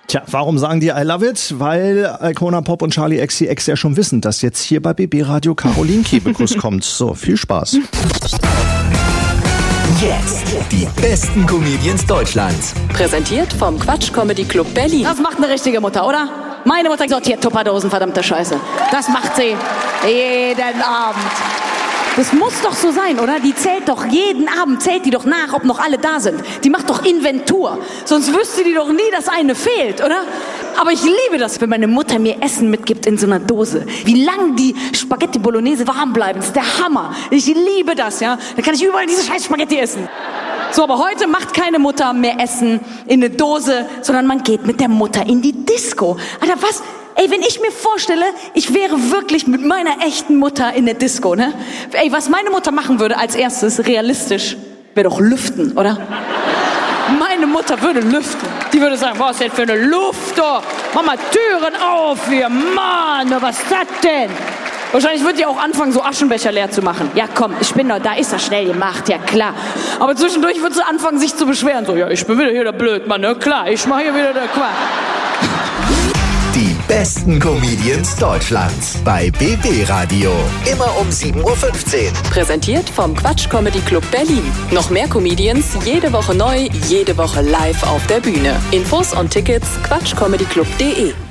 Tja, warum sagen die I love it? Weil Icona Pop und Charli XCX ja schon wissen, dass jetzt hier bei BB Radio Caroline Kebekus kommt. So, viel Spaß. Jetzt die besten Comedians Deutschlands. Präsentiert vom Quatsch Comedy Club Berlin. Das macht eine richtige Mutter, oder? Meine Mutter sortiert Tupperdosen, verdammte Scheiße. Das macht sie jeden Abend. Das muss doch so sein, oder? Die zählt doch jeden Abend, zählt die doch nach, ob noch alle da sind. Die macht doch Inventur. Sonst wüsste die doch nie, dass eine fehlt, oder? Aber ich liebe das, wenn meine Mutter mir Essen mitgibt in so einer Dose. Wie lang die Spaghetti Bolognese warm bleiben, ist der Hammer. Ich liebe das, ja. Dann kann ich überall diese scheiß Spaghetti essen. So, aber heute macht keine Mutter mehr Essen in eine Dose, sondern man geht mit der Mutter in die Disco. Alter, was? Ey, wenn ich mir vorstelle, ich wäre wirklich mit meiner echten Mutter in der Disco, ne? Ey, was meine Mutter machen würde als erstes, realistisch, wäre doch lüften, oder? Meine Mutter würde lüften. Die würde sagen, was ist denn für eine Luft, oh? Mach mal Türen auf hier, Mann, was ist das denn? Wahrscheinlich wird die auch anfangen, so Aschenbecher leer zu machen. Ja komm, ich bin doch, da ist das schnell gemacht, ja klar. Aber zwischendurch wird sie anfangen, sich zu beschweren. So, ja, ich bin wieder hier der Blödmann, ne? Klar, ich mach hier wieder der Quatsch. Die besten Comedians Deutschlands bei BB Radio. Immer um 7.15 Uhr. Präsentiert vom Quatsch Comedy Club Berlin. Noch mehr Comedians, jede Woche neu, jede Woche live auf der Bühne. Infos und Tickets quatschcomedyclub.de.